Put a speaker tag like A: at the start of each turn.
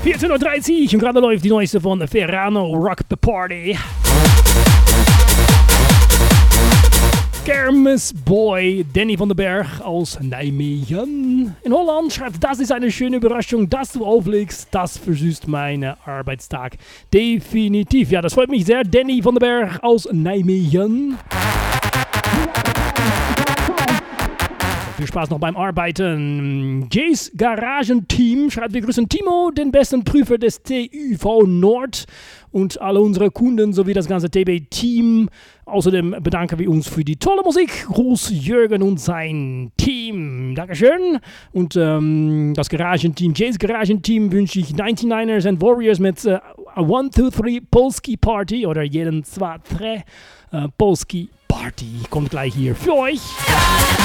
A: 14:30 Uhr und gerade läuft die neueste von Ferrano, Rock the Party. Kermis Boy, Danny van den Berg aus Nijmegen. In Holland schreibt, das ist eine schöne Überraschung, dass du auflegst. Das versüßt meinen Arbeitstag. Definitiv. Ja, das freut mich sehr. Danny van den Berg aus Nijmegen. Viel Spaß noch beim Arbeiten. Jays Garagenteam schreibt, wir grüßen Timo, den besten Prüfer des TÜV Nord und alle unsere Kunden sowie das ganze TB-Team. Außerdem bedanken wir uns für die tolle Musik. Gruß Jürgen und sein Team. Dankeschön. Und das Garagenteam, Jays Garagenteam, wünsche ich 99ers and Warriors mit 1, 2, 3 Polski Party oder jeden 2, 3 Polski Party. Kommt gleich hier für euch.